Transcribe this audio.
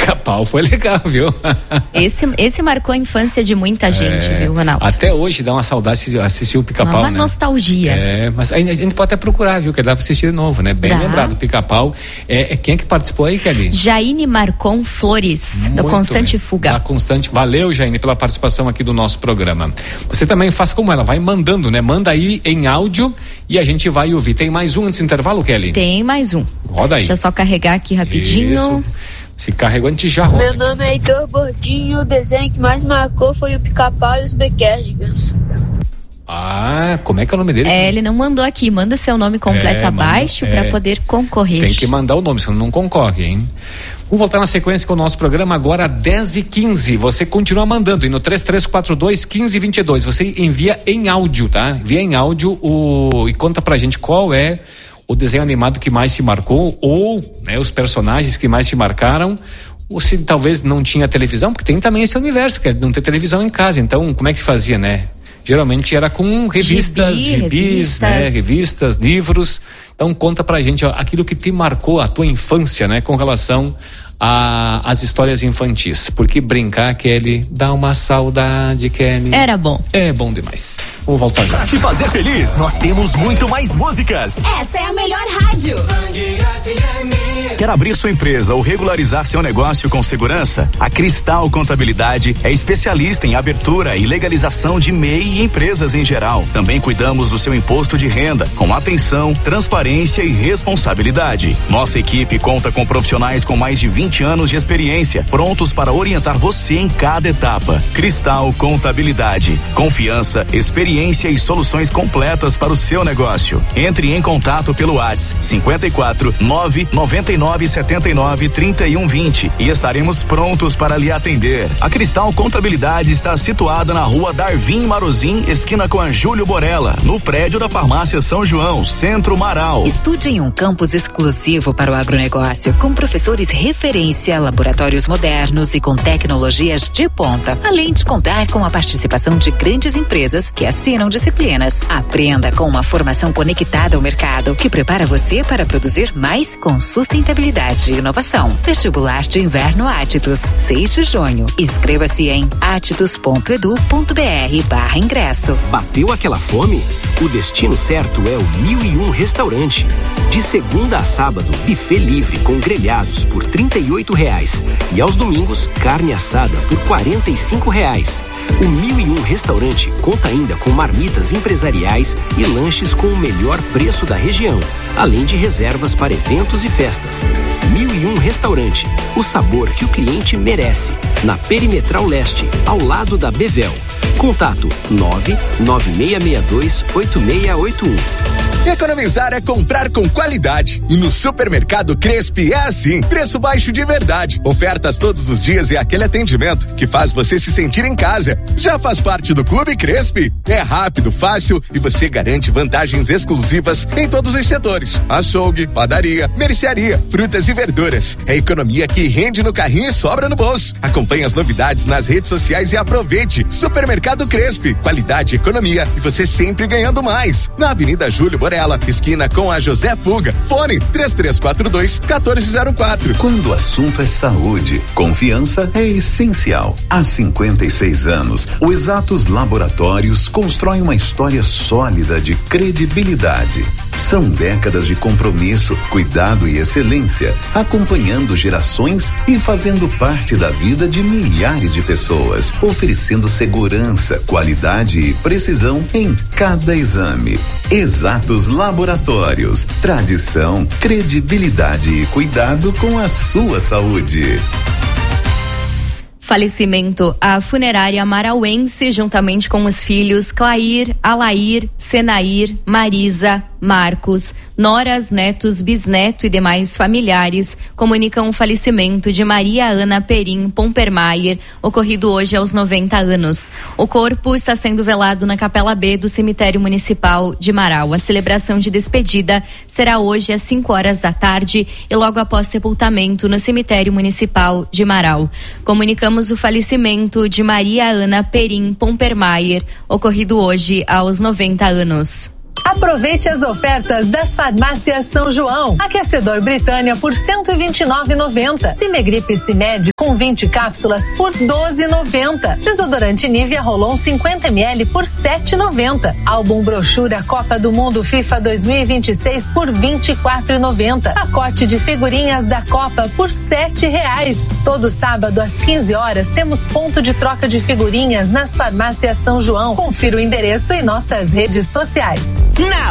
Pica-pau foi legal, viu? Esse marcou a infância de muita gente, viu, Ronaldo? Até hoje dá uma saudade assistir o Pica-pau, uma nostalgia. Mas a gente pode até procurar, viu? Que dá pra assistir de novo, né? Bem lembrado, Pica-pau. Quem é que participou aí, Kelly? Jaine Marcon Flores, da Constante Fuga. Da Constante. Valeu, Jaine, pela participação aqui do nosso programa. Você também faz como ela, vai mandando, né? Manda aí em áudio e a gente vai ouvir. Tem mais um antes do intervalo, Kelly? Tem mais um. Roda aí. Deixa eu só carregar aqui rapidinho. Isso. Se carregou, a gente já roda. Meu nome é Heitor Bordinho, o desenho que mais marcou foi o Pica-Pau e os Bequérdigans. Como é que é o nome dele? Ele não mandou aqui, manda o seu nome completo abaixo para poder concorrer. Tem que mandar o nome, senão não concorre, hein? Vamos voltar na sequência com o nosso programa agora 10h15. Você continua mandando e no 3342-1522 você envia em áudio, tá? Envia em áudio e conta pra gente qual é o desenho animado que mais te marcou ou, né, os personagens que mais te marcaram, ou se talvez não tinha televisão, porque tem também esse universo, que é não ter televisão em casa. Então, como é que se fazia, né? Geralmente era com revistas, gibis, né? Revistas, livros. Então conta pra gente aquilo que te marcou a tua infância, né? Com relação às histórias infantis. Porque brincar, Kelly, dá uma saudade, Kelly. Era bom. É bom demais. Vamos voltar já. Pra te fazer feliz, nós temos muito mais músicas. Essa é a melhor rádio. Quer abrir sua empresa ou regularizar seu negócio com segurança? A Cristal Contabilidade é especialista em abertura e legalização de MEI e empresas em geral. Também cuidamos do seu imposto de renda, com atenção, transparência e responsabilidade. Nossa equipe conta com profissionais com mais de 20 anos de experiência, prontos para orientar você em cada etapa. Cristal Contabilidade. Confiança, experiência e soluções completas para o seu negócio. Entre em contato pelo WhatsApp 54 999 79 31 20 e estaremos prontos para lhe atender. A Cristal Contabilidade está situada na rua Darvin Marozin, esquina com a Júlio Borella, no prédio da Farmácia São João, Centro Marau. Estude em um campus exclusivo para o agronegócio, com professores referência, laboratórios modernos e com tecnologias de ponta, além de contar com a participação de grandes empresas que assinam disciplinas. Aprenda com uma formação conectada ao mercado, que prepara você para produzir mais com sustentabilidade e inovação. Vestibular de Inverno Atitus, 6 de junho. Inscreva-se em atitus.edu.br/ingresso. Bateu aquela fome? O destino certo é o 1001 Restaurante. De segunda a sábado, buffet livre com grelhados por R$38 e aos domingos, carne assada por R$45. O 1001 Restaurante conta ainda com marmitas empresariais e lanches com o melhor preço da região, além de reservas para eventos e festas. 1001 Restaurante, o sabor que o cliente merece. Na Perimetral Leste, ao lado da Bevel. Contato 99662-8681. Economizar é comprar com qualidade. E no Supermercado Crespi é assim, preço baixo de verdade. Ofertas todos os dias e aquele atendimento que faz você se sentir em casa. Já faz parte do Clube Crespi? É rápido, fácil e você garante vantagens exclusivas em todos os setores. Açougue, padaria, mercearia, frutas e verduras. É economia que rende no carrinho e sobra no bolso. Acompanhe as novidades nas redes sociais e aproveite. Supermercado Crespi, qualidade, economia e você sempre ganhando mais. Na Avenida Júlio Borella, esquina com a José Fuga. Fone 3342-1404. Quando o assunto é saúde, confiança é essencial. Há 56 anos, o Exatos Laboratórios constrói uma história sólida de credibilidade. São décadas de compromisso, cuidado e excelência, acompanhando gerações e fazendo parte da vida de milhares de pessoas, oferecendo segurança, qualidade e precisão em cada exame. Exatos Laboratórios, tradição, credibilidade e cuidado com a sua saúde. Falecimento: a funerária marauense, juntamente com os filhos Clair, Alair, Senair, Marisa, Marcos, noras, netos, bisneto e demais familiares comunicam o falecimento de Maria Ana Perim Pompermayer, ocorrido hoje aos 90 anos. O corpo está sendo velado na Capela B do Cemitério Municipal de Marau. A celebração de despedida será hoje às 5 horas da tarde e logo após sepultamento no Cemitério Municipal de Marau. Comunicamos o falecimento de Maria Ana Perim Pompermayer, ocorrido hoje aos 90 anos. Aproveite as ofertas das farmácias São João. Aquecedor Britânia por R$129,90. Cimegripe Cimed com 20 cápsulas por R$ 12,90. Desodorante Nivea Rolon 50 ml por R$ 7,90. Álbum brochura Copa do Mundo FIFA 2026 por R$ 24,90. Pacote de figurinhas da Copa por R$ 7,00. Todo sábado às 15 horas temos ponto de troca de figurinhas nas farmácias São João. Confira o endereço em nossas redes sociais. Na